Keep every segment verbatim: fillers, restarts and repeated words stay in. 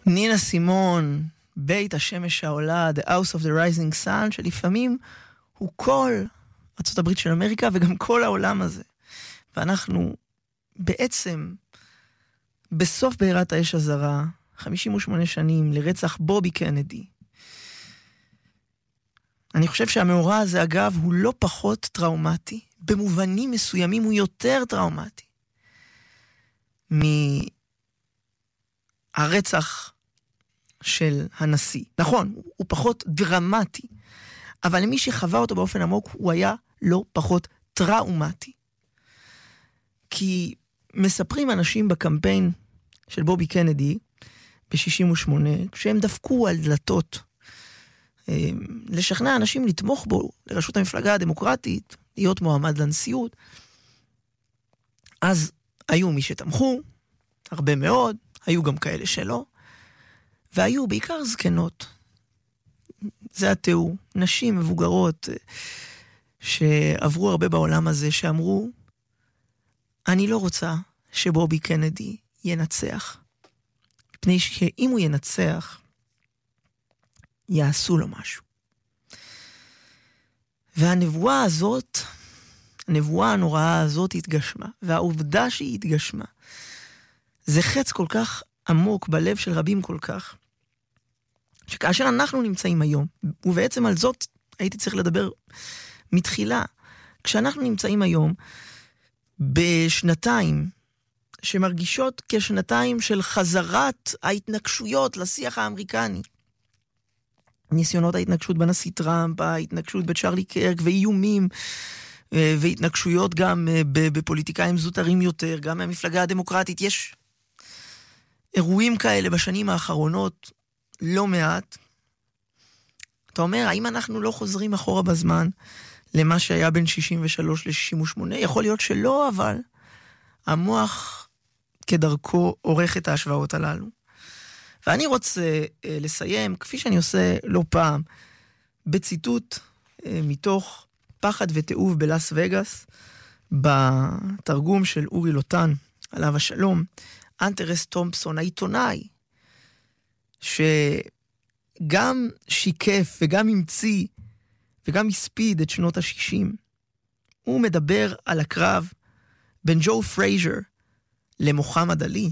נינה סימון, בית השמש העולה, The House of the Rising Sun, שלפעמים הוא כל ארצות הברית של אמריקה וגם כל העולם הזה. ואנחנו בעצם בסוף בעירת האש הזרה, חמישים ושמונה שנים לרצח בובי קנדי. אני חושב שהמאורע הזה, אגב, הוא לא פחות טראומטי. במובנים מסוימים הוא יותר טראומטי מהרצח של הנשיא. נכון, הוא פחות דרמטי, אבל למי שחווה אותו באופן עמוק, הוא היה לא פחות טראומטי. כי מספרים אנשים בקמפיין של בובי קנדי ב-שישים ושמונה, כשהם דפקו על דלתות לשכנע אנשים לתמוך בו, לראשות המפלגה הדמוקרטית, להיות מועמד לנשיאות. אז היו מי שתמכו, הרבה מאוד, היו גם כאלה שלא, והיו בעיקר זקנות. זה התיאור, נשים מבוגרות שעברו הרבה בעולם הזה, שאמרו, אני לא רוצה שבובי קנדי ינצח, מפני שאם הוא ינצח, יעשו לו משהו. והנבואה הזאת, הנבואה הנוראה הזאת התגשמה, והעובדה שהיא התגשמה, זה חץ כל כך עמוק בלב של רבים כל כך, שכאשר אנחנו נמצאים היום, ובעצם על זאת הייתי צריך לדבר מתחילה, כשאנחנו נמצאים היום בשנתיים שמרגישות כשנתיים של חזרת ההתנגשויות לשיח האמריקני, ניסיונות ההתנגשות בנשיא טראמפ, ההתנגשות בצ'רלי קרק ואיומים, והתנגשויות גם בפוליטיקאים זוטרים יותר, גם מהמפלגה הדמוקרטית. יש אירועים כאלה בשנים האחרונות לא מעט. אתה אומר, האם אנחנו לא חוזרים אחורה בזמן למה שהיה בין שישים ושלוש ל-שישים ושמונה? יכול להיות שלא, אבל המוח כדרכו עורך את ההשוואות הללו. ואני רוצה אה, לסיים, כפי שאני עושה לא פעם, בציטוט אה, מתוך פחד ותיעוב בלאס וגאס, בתרגום של אורי לוטן, עליו השלום, אנטר אס תומפסון, העיתונאי, שגם שיקף וגם המציא וגם הספיד את שנות ה-שישים, הוא מדבר על הקרב בין ג'ו פרייזר למוחמד עלי,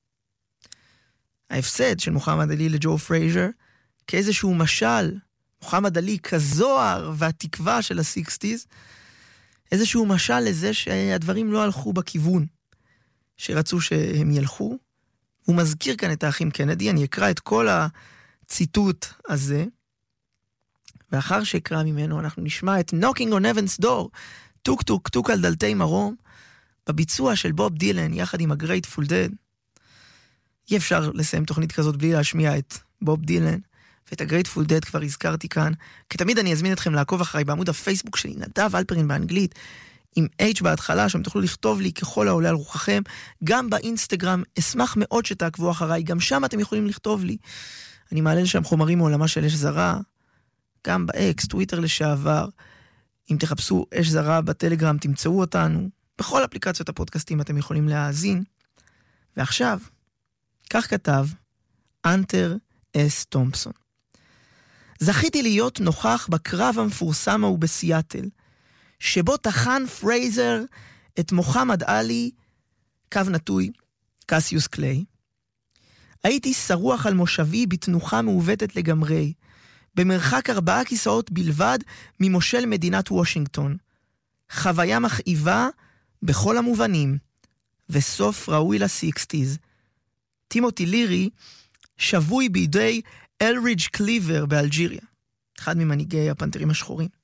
ההפסד של מוחמד עלי לג'ו פרייזר, כאיזשהו משל, מוחמד עלי כזוהר והתקווה של ה-סיקסטיז, איזשהו משל לזה שהדברים לא הלכו בכיוון שרצו שהם ילכו. הוא מזכיר כאן את האחים קנדי, אני אקרא את כל הציטוט הזה, ואחר שאקרא ממנו אנחנו נשמע את Knocking on Heaven's Door, טוק טוק טוק על דלתי מרום, בביצוע של בוב דילן יחד עם ה-Grateful Dead. אי אפשר לסיים תוכנית כזאת בלי להשמיע את בוב דילן, ואת ה-Grateful Dead כבר הזכרתי כאן. כתמיד אני אזמין אתכם לעקוב אחריי בעמוד הפייסבוק שלי, נדב אלפרין באנגלית, עם H בהתחלה, שם תוכלו לכתוב לי ככל העולה על רוחכם. גם באינסטגרם, אשמח מאוד שתעקבו אחריי, גם שם אתם יכולים לכתוב לי. אני מעלה לשם חומרים מעולמה של אש זרה, גם באקס, טוויטר לשעבר. אם תחפשו אש זרה בטלגרם, תמצאו אותנו. בכל אפליקציות הפודקאסטים אתם יכולים להאזין. ועכשיו, כך כתב אנטר אס תומפסון. זכיתי להיות נוכח בקרב המפורסם ההוא בסיאטל, שבו תחן פרייזר את מוחמד עלי, קו נטוי, קסיוס קליי. הייתי שרוח על מושבי בתנוחה מעוותת לגמרי, במרחק ארבעה כיסאות בלבד ממושל מדינת וושינגטון. חוויה מכאיבה בכל המובנים, וסוף ראוי לסיקסטיז. טימותי לירי שבוי בידי אלרידג' קליבר באלג'יריה, אחד ממנהיגי הפנתרים השחורים.